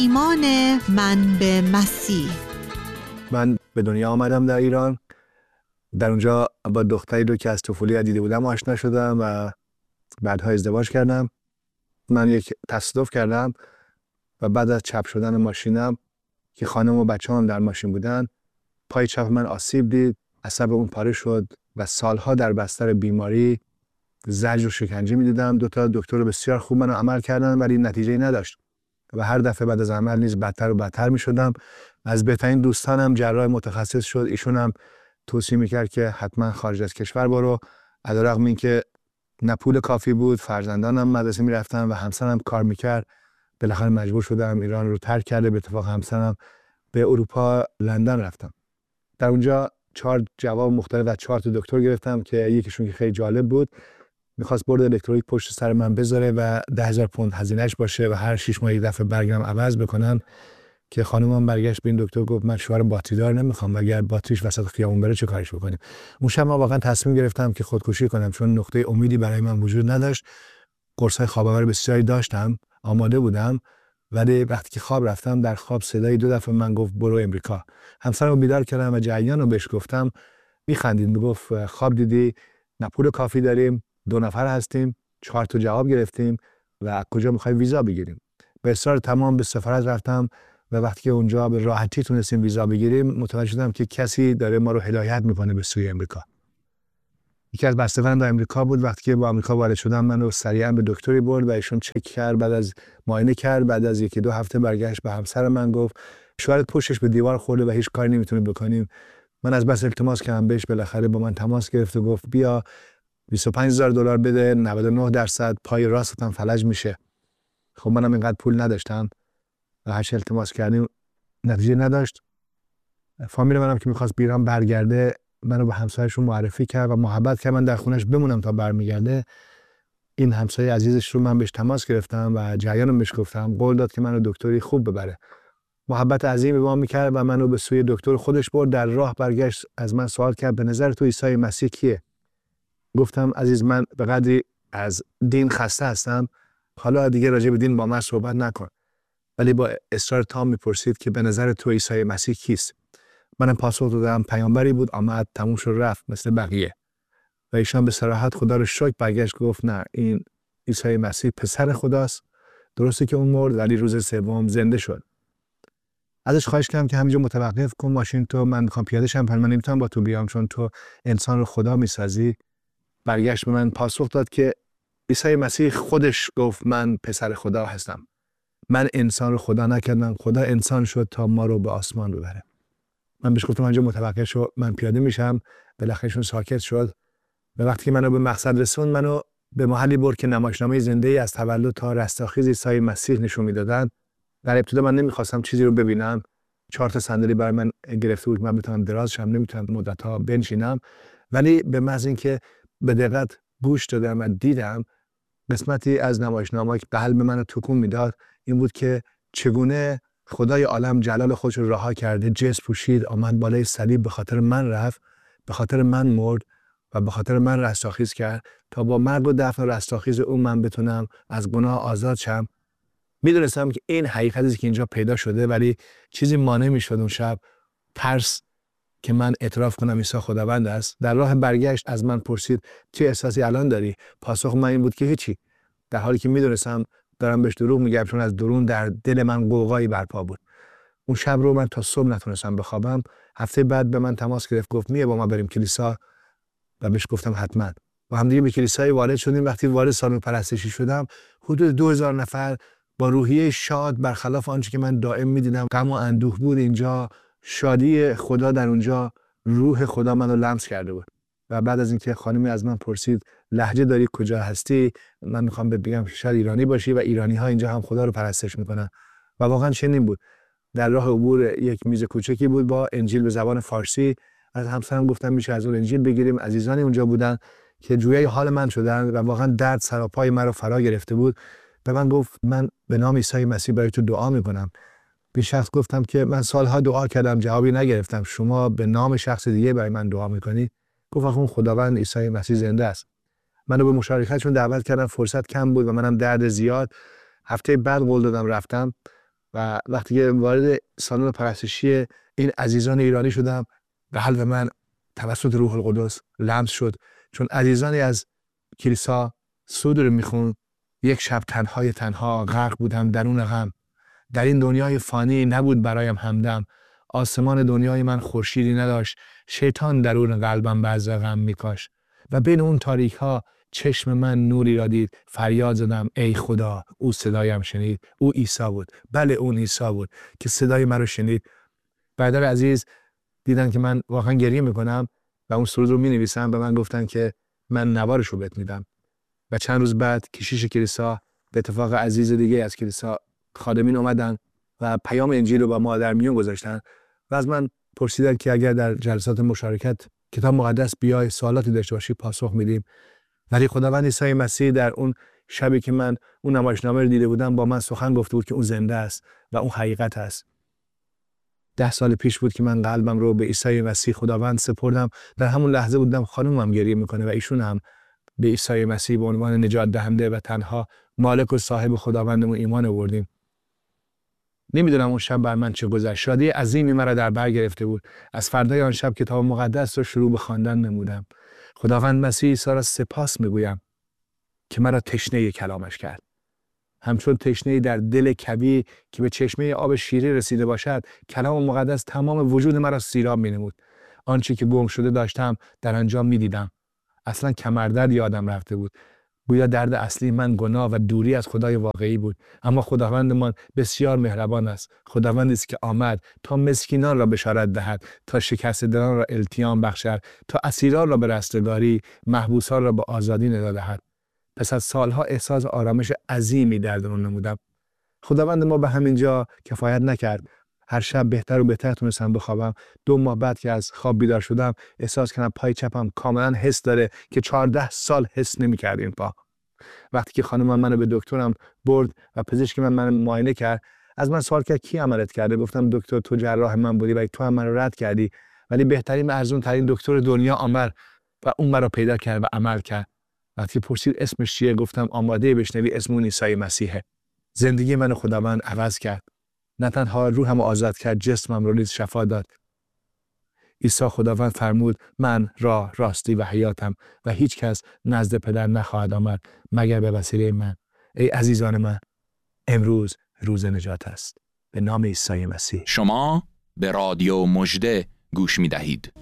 ایمان من به مسیح. من به دنیا آمدم در ایران. در اونجا با دختری رو که از طفولی دیده بودم آشنا شدم و بعدها ازدواج کردم. من یک تصادف کردم و بعد از چپ شدن ماشینم که خانم و بچه هم در ماشین بودن، پای چپ من آسیب دید، عصب اون پاره شد و سالها در بستر بیماری زجر و شکنجه میدیدم. 2 تا دکتر بسیار خوب منو عمل کردن ولی نتیجه‌ای نداشت و هر دفعه بعد از عمل نیز بدتر و بدتر می شدم. از بهترین دوستانم جراح متخصص شد، ایشون هم توصیه میکرد که حتما خارج از کشور برو. علیرغم این که نه پول کافی بود، فرزندانم مدرسه میرفتن و همسرم کار میکرد، بالاخره مجبور شدم ایران رو ترک کرده. به اتفاق همسرم به اروپا، لندن رفتم. در اونجا 4 جواب مختلف از 4 تا دکتر گرفتم که یکیشون که خیلی جالب بود، میخواست برد الکتریک پشت سر من بذاره و 10,000 پوند هزینه‌اش باشه و هر 6 ماه یک دفعه برگردم عوض بکنم. که خانومم برگشت به این دکتر گفت من شوهر باتری دار نمیخوام، اگر باتریش وسط خیابون بره چه کارش بکنیم. اون شب من واقعا تصمیم گرفتم که خودکشی کنم، چون نقطه امیدی برای من وجود نداشت. قرصای خواب آور بسیاری داشتم، آماده بودم، ولی وقتی که خواب رفتم در خواب صدای 2 دفعه من گفت برو امریکا. همسرم رو بیدار کردم و جریان رو بهش گفتم. میخندید، میگفت خواب دیدی؟ نه پول کافی داریم، 2 نفر هستیم، 4 تا جواب گرفتیم و کجا میخوای ویزا بگیریم؟ به اصرار تمام به سفارت رفتم و وقتی که اونجا به راحتی تونستیم ویزا بگیریم، متوجه شدم که کسی داره ما رو هدایت میکنه به سوی امریکا. یکی از بسته‌بندان در امریکا بود. وقتی که با امریکا وارد شدم منو سریعا به دکتری برد و ایشون چک کرد، بعد از معاینه کرد، بعد از 1-2 هفته برگشت به همسر من گفت شوهرت پشتش به دیوار خورده و هیچ کاری نمیتونیم بکنیم. من از بس التماس کردم بهش، بالاخره با من تماس گرفت و گفت بیا $25,000 بده، 99% پای راستم فلج میشه. خب منم اینقدر پول نداشتم و هرچی التماس کردیم نتیجه نداشت. فامیل منم که میخواست ایران برگرده منو به همسایه‌شون معرفی کرد و محبت کرد من در خونش بمونم تا برمیگرده. این همسایه عزیزش رو من بهش تماس گرفتم و جریانم بهش گفتم، قول داد که منو دکتری خوب ببره. محبت عظیمی با من میکرد و منو به سوی دکتر خودش برد. در راه برگشت از من سوال کرد به نظر تو عیسی مسیح کیه؟ گفتم عزیز من به قدری از دین خسته هستم، حالا دیگه راجع به دین با من صحبت نکن. ولی با اصرار تام میپرسید که به نظر تو عیسی مسیح کیست؟ منم پاسخ دادم پیامبری بود، آمد تموم شد رفت مثل بقیه. و ایشان به صراحت خدا رو شکر برگشت گفت نه، این عیسی مسیح پسر خداست. درسته که اون مرد ولی روز سوم زنده شد. ازش خواهش کردم که همینجا متوقف کن ماشین تو، من میخوام پیاده شم، من نمیتونم با تو بیام چون تو انسان رو خدا میسازی. برگشت به من پاسخ داد که عیسی مسیح خودش گفت من پسر خدا هستم. من انسان رو خدا نکردم، خدا انسان شد تا ما رو به آسمان ببره. من بهش گفتم اینجا متوقف شو، من پیاده میشم. بالاخره ساکت شد و وقتی که منو به مقصد رسوند منو به محلی برد که نمایشنامه زنده ای از تولد تا رستاخیز عیسی مسیح نشون میدادن. در ابتدا من نمیخواستم چیزی رو ببینم. 4 تا صندلی برای من گرفته بود، من بتونم دراز شم، نمیتونم مدت‌ها بنشینم. ولی به محض اینکه به دقت گوش دادم و دیدم، قسمتی از نمایشنامه که قلب منو تکون میداد این بود که چگونه خدای عالم جلال خودش رو رها کرده، جسم پوشید، آمد بالای صلیب، به خاطر من رفت، به خاطر من مرد و به خاطر من رستاخیز کرد تا با مرگ و دفن و رستاخیز اون من بتونم از گناه آزاد شم. میدونستم که این حقیقتی که اینجا پیدا شده، ولی چیزی مانع میشد اون شب، ترس که من اعتراف کنم عیسی خداوند است. در راه برگشت از من پرسید چه احساسی الان داری؟ پاسخ من این بود که هیچی، در حالی که میدونستم دارم بهش دروغ میگم، چون از درون در دل من قوقایی برپا بود. اون شب رو من تا صبح نتونستم بخوابم. هفته بعد به من تماس گرفت، گفت میه با ما بریم کلیسا؟ و بهش گفتم حتما. با هم دیگه به کلیسای وارد شدیم. وقتی وارد سالن پرستشی شدم، حدود 2000 نفر با روحیه شاد، برخلاف آنچه که من دائم میدیدم غم و اندوه بود، اینجا شادی خدا در اونجا، روح خدا منو لمس کرده بود. و بعد از اینکه خانمی از من پرسید لهجه داری، کجا هستی، من میخوام بگم که شاید ایرانی باشی و ایرانی‌ها اینجا هم خدا رو پرستش میکنن. و واقعا چنین بود. در راه عبور یک میز کوچکی بود با انجیل به زبان فارسی. از همسرم گفتم میشه از اون انجیل بگیریم. عزیزانی اونجا بودن که جویای حال من شدن و واقعا درد سراپای مرا فرا گرفته بود. به من گفت من به نام عیسی مسیح برای تو دعا میکنم. به شخص گفتم که من سالها دعا کردم جوابی نگرفتم، شما به نام شخص دیگه برای من دعا میکنی؟ گفت اون خداوند عیسی مسیح زنده است. منو به مشارکتشون دعوت کردن، فرصت کم بود و منم درد زیاد. هفته بعد قول دادم رفتم و وقتی که وارد سالن پرستشی این عزیزان ایرانی شدم، قلب من توسط روح القدس لمس شد، چون عزیزانی از کلیسا سود رو میخون. یک شب تنها غرق بودم درون غم. در این دنیای فانی نبود برایم همدم. آسمان دنیای من خورشیدی نداشت. شیطان درون قلبم بذر غم میکاش و بین اون تاریک ها چشم من نوری را دید. فریاد زدم ای خدا. او صدایم شنید. او عیسی بود. بله اون عیسی بود که صدای من رو شنید. برادر عزیز دیدن که من واقعا گریه میکنم و اون سرود رو مینویسم، به من گفتن که من نوارش رو بهت میدم. و چند روز بعد کشیش کلیسا، به اتفاق عزیز دیگه از کلیسا، خادمین اومدن و پیام انجیل رو با ما در میون گذاشتن و از من پرسیدن که اگر در جلسات مشارکت کتاب مقدس بیای سوالاتی داشته باشی پاسخ میدیم. ولی خداوند عیسی مسیح در اون شبی که من اون نمایشنامه رو دیده بودم با من سخن گفته بود که اون زنده است و اون حقیقت است. 10 سال پیش بود که من قلبم رو به عیسی مسیح خداوند سپردم. در همون لحظه بودم خانمم گریه میکنه و ایشون هم به عیسی مسیح به عنوان نجات دهنده و تنها مالک و صاحب خداوندمون ایمان آوردیم. نمیدونم اون شب بر من چه گذشت. شادی عظیمی مرا در بر گرفته بود. از فردای آن شب کتاب مقدس رو شروع به خواندن نمودم. خداوند مسیح عیسی را سپاس میگویم که مرا تشنه کلامش کرد. همچون تشنه در دل کوی که به چشمه آب شیری رسیده باشد، کلام مقدس تمام وجود مرا سیراب مینمود. آنچه که گم شده داشتم در انجام میدیدم. اصلا کمردرد یادم رفته بود. گویا درد اصلی من گناه و دوری از خدای واقعی بود. اما خداوندمان بسیار مهربان است. خداوندی است که آمد تا مسکینان را بشارت دهد، تا شکسته دلان را التیام بخشد، تا اسیران را به رستگاری، محبوسان را به آزادی ندا دهد. پس از سالها احساس آرامش عظیمی در درون نمودم. خداوند ما به همین جا کفایت نکرد. هر شب بهتر و بهتر تونستم بخوابم. 2 ماه بعد که از خواب بیدار شدم احساس کردم پای چپم کاملا حس داره که 14 سال حس نمی‌کرد این پا. وقتی که خانمم منو به دکترم برد و پزشک منو معاینه کرد، از من سوال کرد کی عملت کرده؟ گفتم دکتر تو جراح من بودی و تو هم منو رد کردی، ولی بهترین ارزون ترین دکتر دنیا آمد و اون مرا پیدا کرد و عمل کرد. وقتی پرسید اسمش چیه، گفتم آماده بشنوی، اسم اون عیسی مسیحه. زندگی منو خداوند عوض کرد. نه تنها روحم آزاد کرد، جسمم رو نیز شفا داد. عیسی خداوند فرمود من راه، راستی و حیاتم و هیچ کس نزد پدر نخواهد آمد مگر به وسیله من. ای عزیزان من، امروز روز نجات است. به نام عیسی مسیح. شما به رادیو مژده گوش می دهید.